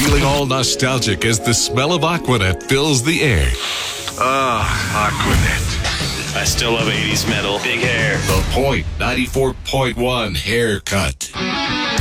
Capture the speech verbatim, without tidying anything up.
feeling all nostalgic as the smell of Aquanet fills the air. Ah, Aquanet. I still love eighties metal. Big hair. The Point ninety-four point one haircut.